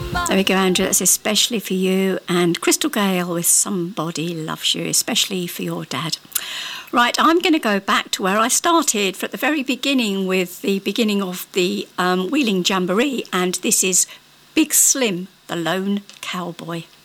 There we go, Andrew. That's especially for you. And Crystal Gale with Somebody Loves You, especially for your dad. Right, I'm going to go back to where I started at the very beginning with the beginning of the Wheeling Jamboree. And this is Big Slim, the Lone Cowboy.